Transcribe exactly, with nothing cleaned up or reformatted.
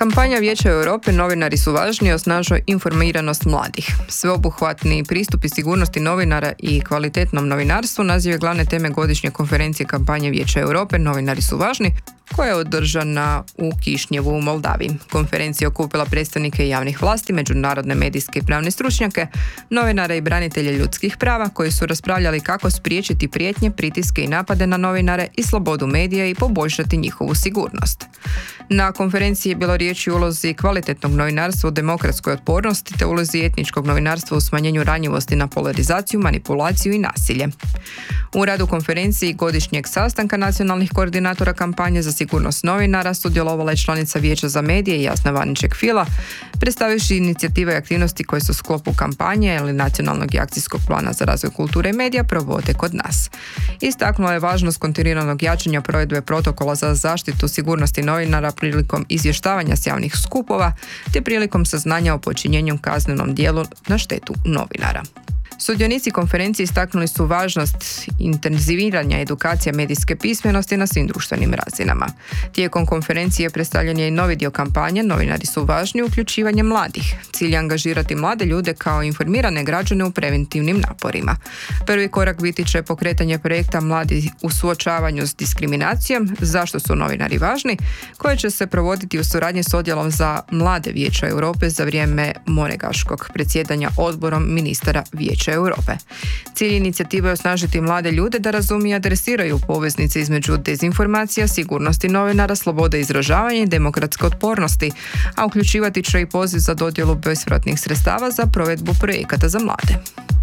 Kampanja Vijeća Europe Novinari su važni osnažuje informiranost mladih. Sveobuhvatni pristup i sigurnosti novinara i kvalitetnom novinarstvu naziv je glavne teme godišnje konferencije kampanje Vijeća Europe Novinari su važni, koja je održana u Kišnjevu u Moldaviji. Konferencija je okupila predstavnike javnih vlasti, međunarodne medijske i pravne stručnjake, novinare i branitelje ljudskih prava koji su raspravljali kako spriječiti prijetnje, pritiske i napade na novinare i slobodu medija i poboljšati njihovu sigurnost. Na konferenciji je bilo riječi o ulozi kvalitetnog novinarstva u demokratskoj otpornosti te ulozi etničkog novinarstva u smanjenju ranjivosti na polarizaciju, manipulaciju i nasilje. U radu konferencije i godišnjeg sastanka nacionalnih koordinatora kampanje za sigurnost novinara sudjelovala je članica Vijeća za medije Jasna Vaniček-Fila, predstavivši inicijative i aktivnosti koje su u sklopu kampanje ili nacionalnog i akcijskog plana za razvoj kulture i medija provode kod nas. Istaknula je važnost kontinuiranog jačanja provedbe protokola za zaštitu sigurnosti novinara prilikom izvještavanja s javnih skupova te prilikom saznanja o počinjenju kaznenom djelu na štetu novinara. Sudionici konferencije istaknuli su važnost intenziviranja edukacija medijske pismenosti na svim društvenim razinama. Tijekom konferencije predstavljen je i novi dio kampanje Novinari su važni, uključivanje mladih. Cilj je angažirati mlade ljude kao informirane građane u preventivnim naporima. Prvi korak biti će pokretanje projekta Mladi u suočavanju s diskriminacijom, zašto su novinari važni, koje će se provoditi u suradnji s odjelom za mlade Vijeća Europe za vrijeme monegaškog predsjedanja odborom ministara Vijeća Europe. Cilj inicijative je osnažiti mlade ljude da razumiju i adresiraju poveznice između dezinformacija, sigurnosti novinara, slobode izražavanja i demokratske otpornosti, a uključivati će i poziv za dodjelu bespovratnih sredstava za provedbu projekata za mlade.